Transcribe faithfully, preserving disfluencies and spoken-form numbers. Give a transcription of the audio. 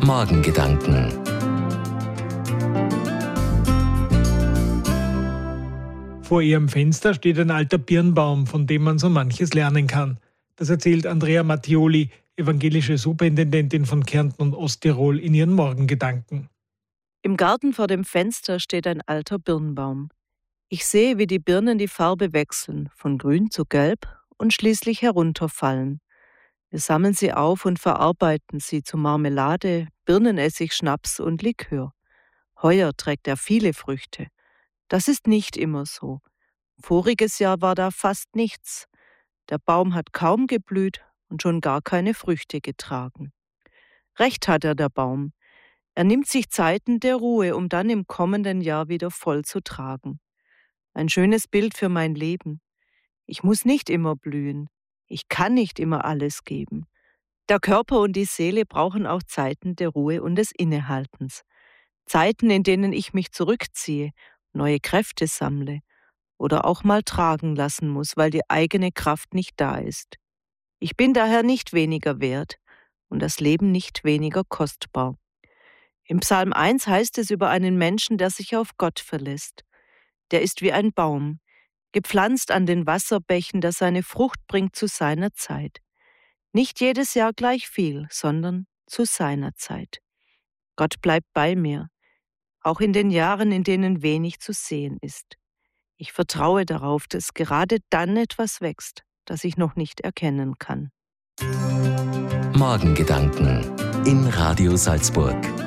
Morgengedanken. Vor ihrem Fenster steht ein alter Birnbaum, von dem man so manches lernen kann. Das erzählt Andrea Mattioli, evangelische Superintendentin von Kärnten und Osttirol, in ihren Morgengedanken. Im Garten vor dem Fenster steht ein alter Birnbaum. Ich sehe, wie die Birnen die Farbe wechseln, von grün zu gelb und schließlich herunterfallen. Wir sammeln sie auf und verarbeiten sie zu Marmelade, Birnenessig, Schnaps und Likör. Heuer trägt er viele Früchte. Das ist nicht immer so. Voriges Jahr war da fast nichts. Der Baum hat kaum geblüht und schon gar keine Früchte getragen. Recht hat er, der Baum. Er nimmt sich Zeiten der Ruhe, um dann im kommenden Jahr wieder voll zu tragen. Ein schönes Bild für mein Leben. Ich muss nicht immer blühen. Ich kann nicht immer alles geben. Der Körper und die Seele brauchen auch Zeiten der Ruhe und des Innehaltens. Zeiten, in denen ich mich zurückziehe, neue Kräfte sammle oder auch mal tragen lassen muss, weil die eigene Kraft nicht da ist. Ich bin daher nicht weniger wert und das Leben nicht weniger kostbar. Im Psalm eins heißt es über einen Menschen, der sich auf Gott verlässt. Der ist wie ein Baum, gepflanzt an den Wasserbächen, der seine Frucht bringt zu seiner Zeit. Nicht jedes Jahr gleich viel, sondern zu seiner Zeit. Gott bleibt bei mir, auch in den Jahren, in denen wenig zu sehen ist. Ich vertraue darauf, dass gerade dann etwas wächst, das ich noch nicht erkennen kann. Morgengedanken in Radio Salzburg.